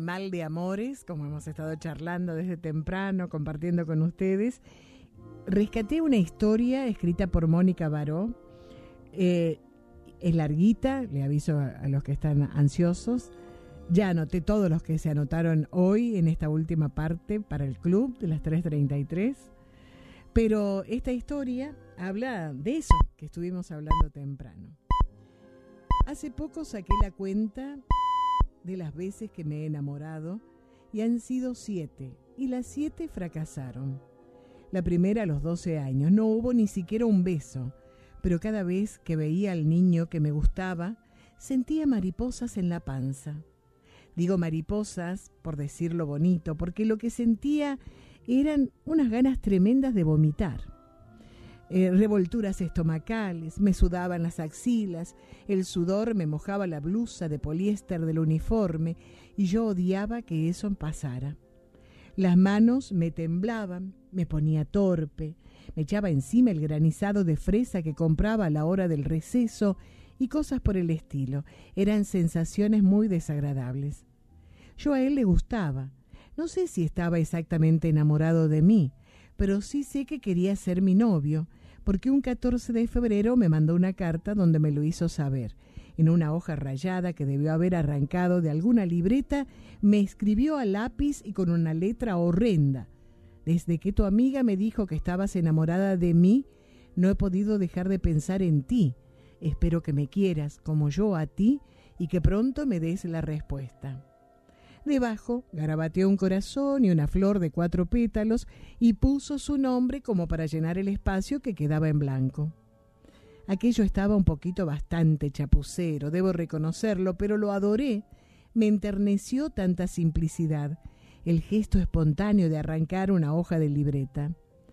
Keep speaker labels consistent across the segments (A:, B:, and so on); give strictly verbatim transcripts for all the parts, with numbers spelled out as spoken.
A: Mal de Amores, como hemos estado charlando desde temprano, compartiendo con ustedes. Rescaté una historia escrita por Mónica Baró. Eh, es larguita, le aviso a, a los que están ansiosos. Ya anoté todos los que se anotaron hoy en esta última parte para el club de las tres treinta y tres. Pero esta historia habla de eso que estuvimos hablando temprano. Hace poco saqué la cuenta de las veces que me he enamorado y han sido siete, y las siete fracasaron. La primera a los doce años, no hubo ni siquiera un beso, pero cada vez que veía al niño que me gustaba, sentía mariposas en la panza. Digo mariposas por decirlo bonito, porque lo que sentía eran unas ganas tremendas de vomitar. Eh, revolturas estomacales, me sudaban las axilas, el sudor me mojaba la blusa de poliéster del uniforme y yo odiaba que eso pasara. Las manos me temblaban, me ponía torpe, me echaba encima el granizado de fresa que compraba a la hora del receso y cosas por el estilo. Eran sensaciones muy desagradables. Yo a él le gustaba. No sé si estaba exactamente enamorado de mí, pero sí sé que quería ser mi novio, porque un catorce de febrero me mandó una carta donde me lo hizo saber. En una hoja rayada que debió haber arrancado de alguna libreta, me escribió a lápiz y con una letra horrenda. Desde que tu amiga me dijo que estabas enamorada de mí, no he podido dejar de pensar en ti. Espero que me quieras como yo a ti y que pronto me des la respuesta. Debajo garabateó un corazón y una flor de cuatro pétalos y puso su nombre como para llenar el espacio que quedaba en blanco. Aquello estaba un poquito bastante chapucero, debo reconocerlo, pero lo adoré. Me enterneció tanta simplicidad, el gesto espontáneo de arrancar una hoja de libreta.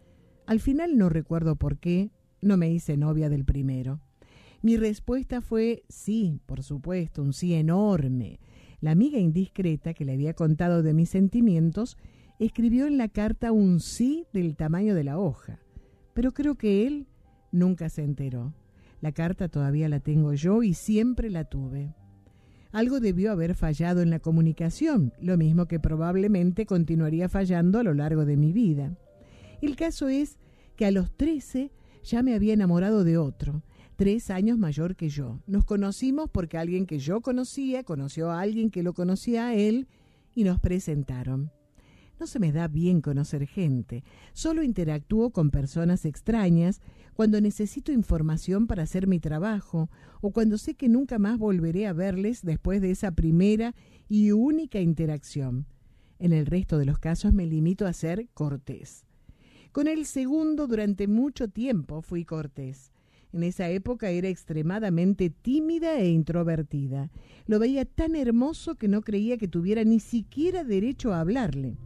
A: Al final no recuerdo por qué, no me hice novia del primero. Mi respuesta fue sí, por supuesto, un sí enorme. La amiga indiscreta que le había contado de mis sentimientos escribió en la carta un sí del tamaño de la hoja, pero creo que él nunca se enteró. La carta todavía la tengo yo y siempre la tuve. Algo debió haber fallado en la comunicación, lo mismo que probablemente continuaría fallando a lo largo de mi vida. El caso es que a los trece ya me había enamorado de otro, tres años mayor que yo. Nos conocimos porque alguien que yo conocía conoció a alguien que lo conocía a él y nos presentaron. No se me da bien conocer gente, solo interactúo con personas extrañas cuando necesito información para hacer mi trabajo o cuando sé que nunca más volveré a verles después de esa primera y única interacción. En el resto de los casos me limito a ser cortés. Con el segundo durante mucho tiempo fui cortés. En esa época era extremadamente tímida e introvertida. Lo veía tan hermoso que no creía que tuviera ni siquiera derecho a hablarle.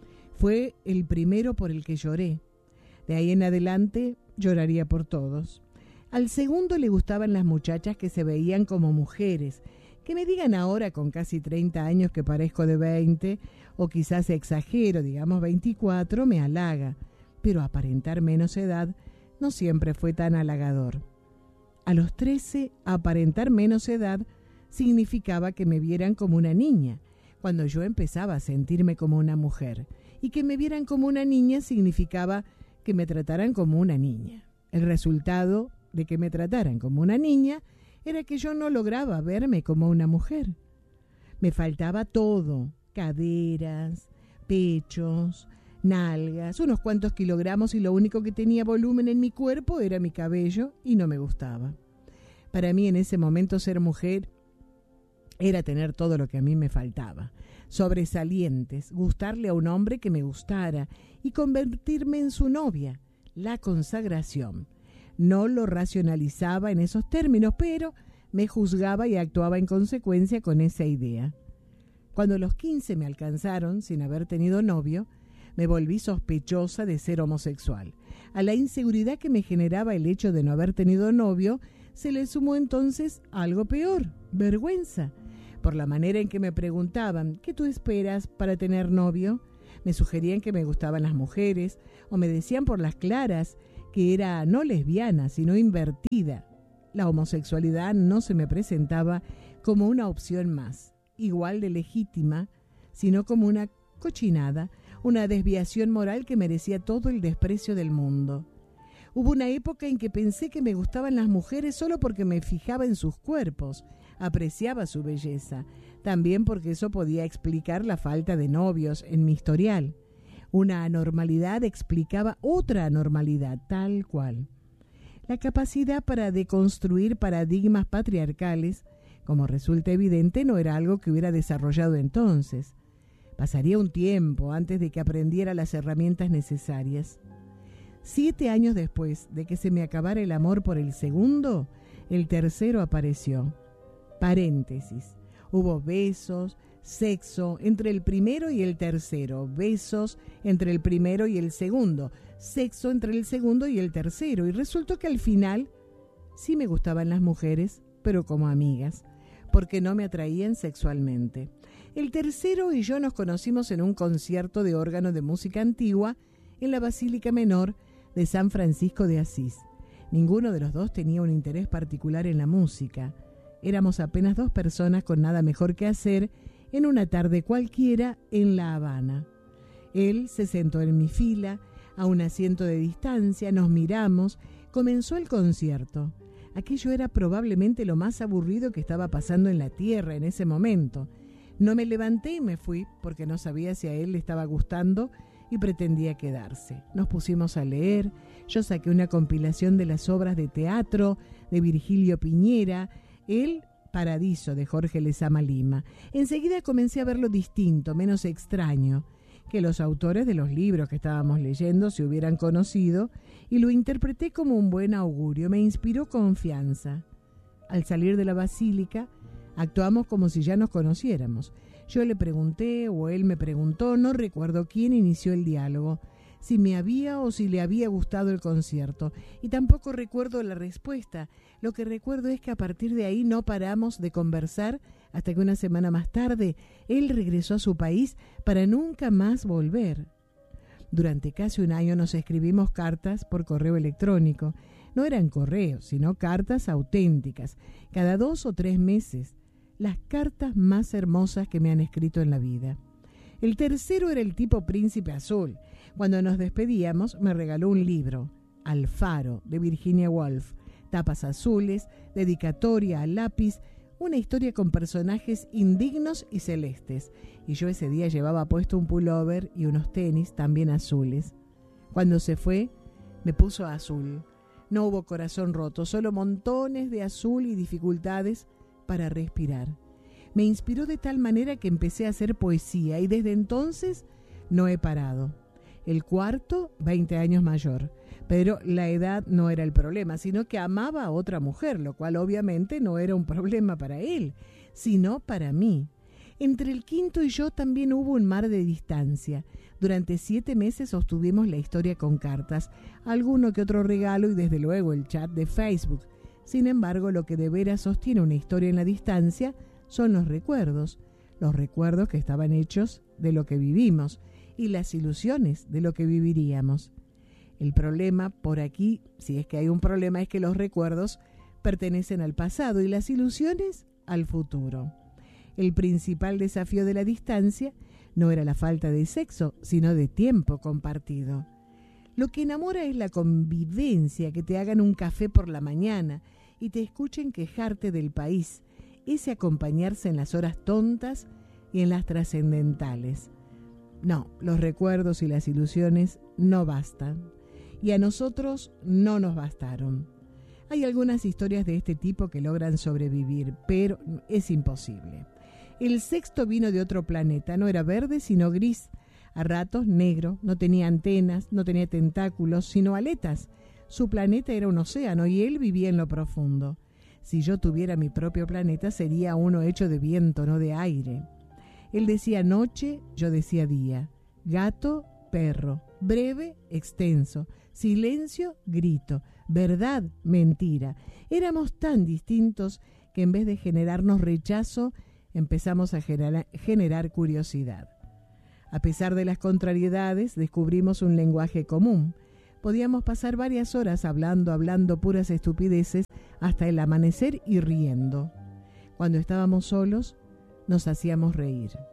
A: Fue el primero por el que lloré. De ahí en adelante lloraría por todos. Al segundo le gustaban las muchachas que se veían como mujeres. Que me digan ahora con casi treinta años que parezco de veinte, o quizás exagero, digamos veinticuatro, me halaga. Pero aparentar menos edad no siempre fue tan halagador. A los trece, aparentar menos edad significaba que me vieran como una niña, cuando yo empezaba a sentirme como una mujer. Y que me vieran como una niña significaba que me trataran como una niña. El resultado de que me trataran como una niña era que yo no lograba verme como una mujer. Me faltaba todo, caderas, pechos, nalgas, unos cuantos kilogramos y lo único que tenía volumen en mi cuerpo era mi cabello y no me gustaba. Para mí en ese momento ser mujer era tener todo lo que a mí me faltaba. Sobresalientes, gustarle a un hombre que me gustara y convertirme en su novia. La consagración. No lo racionalizaba en esos términos, pero me juzgaba y actuaba en consecuencia con esa idea. Cuando los quince me alcanzaron sin haber tenido novio, me volví sospechosa de ser homosexual. A la inseguridad que me generaba el hecho de no haber tenido novio, se le sumó entonces algo peor, vergüenza. Por la manera en que me preguntaban, ¿qué tú esperas para tener novio? Me sugerían que me gustaban las mujeres, o me decían por las claras que era no lesbiana, sino invertida. La homosexualidad no se me presentaba como una opción más, igual de legítima, sino como una cochinada, una desviación moral que merecía todo el desprecio del mundo. Hubo una época en que pensé que me gustaban las mujeres solo porque me fijaba en sus cuerpos, apreciaba su belleza, también porque eso podía explicar la falta de novios en mi historial. Una anormalidad explicaba otra anormalidad, tal cual. La capacidad para deconstruir paradigmas patriarcales, como resulta evidente, no era algo que hubiera desarrollado entonces. Pasaría un tiempo antes de que aprendiera las herramientas necesarias. Siete años después de que se me acabara el amor por el segundo, el tercero apareció. Paréntesis. Hubo besos, sexo entre el primero y el tercero, besos entre el primero y el segundo, sexo entre el segundo y el tercero, y resultó que al final sí me gustaban las mujeres, pero como amigas, porque no me atraían sexualmente. El tercero y yo nos conocimos en un concierto de órgano de música antigua en la Basílica Menor de San Francisco de Asís. Ninguno de los dos tenía un interés particular en la música. Éramos apenas dos personas con nada mejor que hacer en una tarde cualquiera en La Habana. Él se sentó en mi fila, a un asiento de distancia, nos miramos, comenzó el concierto. Aquello era probablemente lo más aburrido que estaba pasando en la tierra en ese momento. No me levanté y me fui porque no sabía si a él le estaba gustando y pretendía quedarse. Nos pusimos a leer, yo saqué una compilación de las obras de teatro de Virgilio Piñera, él Paradiso de Jorge Lezama Lima. Enseguida comencé a verlo distinto, menos extraño, que los autores de los libros que estábamos leyendo se hubieran conocido, y lo interpreté como un buen augurio, me inspiró confianza. Al salir de la basílica, actuamos como si ya nos conociéramos. Yo le pregunté o él me preguntó, no recuerdo quién inició el diálogo, si me había o si le había gustado el concierto, y tampoco recuerdo la respuesta. Lo que recuerdo es que a partir de ahí no paramos de conversar hasta que una semana más tarde él regresó a su país para nunca más volver. Durante casi un año nos escribimos cartas por correo electrónico. No eran correos, sino cartas auténticas, cada dos o tres meses. Las cartas más hermosas que me han escrito en la vida. El tercero era el tipo príncipe azul. Cuando nos despedíamos me regaló un libro, Alfaro, de Virginia Woolf, tapas azules, dedicatoria al lápiz, una historia con personajes indignos y celestes, y yo ese día llevaba puesto un pullover y unos tenis también azules. Cuando se fue, me puso azul. No hubo corazón roto, solo montones de azul y dificultades para respirar. Me inspiró de tal manera que empecé a hacer poesía y desde entonces no he parado. El cuarto, veinte años mayor, pero la edad no era el problema, sino que amaba a otra mujer, lo cual obviamente no era un problema para él, sino para mí. Entre el quinto y yo también hubo un mar de distancia. Durante siete meses sostuvimos la historia con cartas, alguno que otro regalo y desde luego el chat de Facebook. Sin embargo, lo que de veras sostiene una historia en la distancia son los recuerdos, los recuerdos que estaban hechos de lo que vivimos y las ilusiones de lo que viviríamos. El problema por aquí, si es que hay un problema, es que los recuerdos pertenecen al pasado y las ilusiones al futuro. El principal desafío de la distancia no era la falta de sexo, sino de tiempo compartido. Lo que enamora es la convivencia, que te hagan un café por la mañana y te escuchen quejarte del país, ese acompañarse en las horas tontas y en las trascendentales. No, los recuerdos y las ilusiones no bastan, y a nosotros no nos bastaron. Hay algunas historias de este tipo que logran sobrevivir, pero es imposible. El sexto vino de otro planeta, no era verde sino gris, a ratos negro, no tenía antenas, no tenía tentáculos, sino aletas. Su planeta era un océano y él vivía en lo profundo. Si yo tuviera mi propio planeta sería uno hecho de viento, no de aire. Él decía noche, yo decía día, gato, perro, breve, extenso, silencio, grito, verdad, mentira. Éramos tan distintos que en vez de generarnos rechazo, empezamos a generar, generar curiosidad. A pesar de las contrariedades, descubrimos un lenguaje común. Podíamos pasar varias horas hablando, hablando puras estupideces hasta el amanecer y riendo. Cuando estábamos solos, nos hacíamos reír.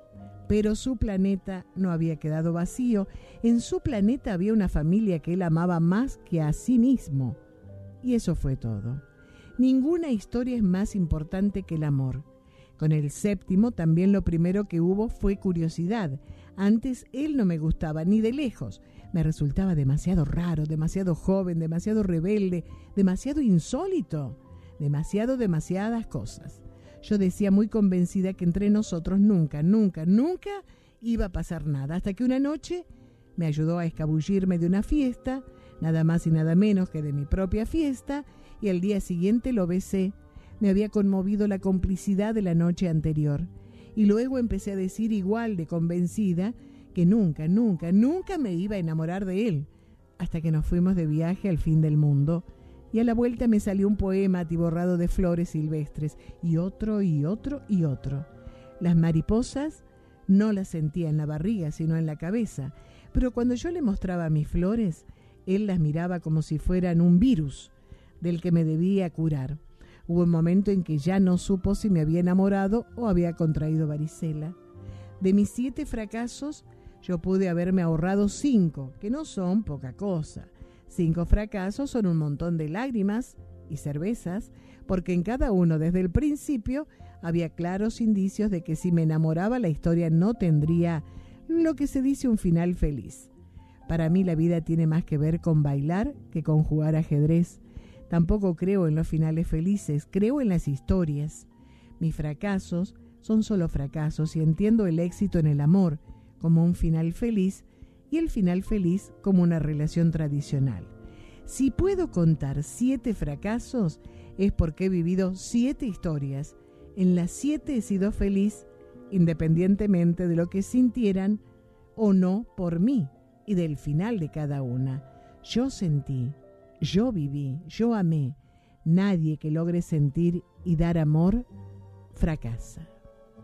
A: Pero su planeta no había quedado vacío. En su planeta había una familia que él amaba más que a sí mismo. Y eso fue todo. Ninguna historia es más importante que el amor. Con el séptimo también lo primero que hubo fue curiosidad. Antes él no me gustaba ni de lejos. Me resultaba demasiado raro, demasiado joven, demasiado rebelde, demasiado insólito, demasiado, demasiadas cosas. Yo decía muy convencida que entre nosotros nunca, nunca, nunca iba a pasar nada, hasta que una noche me ayudó a escabullirme de una fiesta, nada más y nada menos que de mi propia fiesta, y al día siguiente lo besé. Me había conmovido la complicidad de la noche anterior, y luego empecé a decir igual de convencida que nunca, nunca, nunca me iba a enamorar de él, hasta que nos fuimos de viaje al fin del mundo, y a la vuelta me salió un poema atiborrado de flores silvestres, y otro, y otro, y otro. Las mariposas no las sentía en la barriga, sino en la cabeza, pero cuando yo le mostraba mis flores, él las miraba como si fueran un virus del que me debía curar. Hubo un momento en que ya no supo si me había enamorado o había contraído varicela. De mis siete fracasos, yo pude haberme ahorrado cinco, que no son poca cosa. Cinco fracasos son un montón de lágrimas y cervezas, porque en cada uno desde el principio había claros indicios de que si me enamoraba la historia no tendría lo que se dice un final feliz. Para mí la vida tiene más que ver con bailar que con jugar ajedrez. Tampoco creo en los finales felices, creo en las historias. Mis fracasos son solo fracasos y entiendo el éxito en el amor como un final feliz y el final feliz como una relación tradicional. Si puedo contar siete fracasos es porque he vivido siete historias. En las siete he sido feliz independientemente de lo que sintieran o no por mí y del final de cada una. Yo sentí. Yo viví, yo amé. Nadie que logre sentir y dar amor fracasa.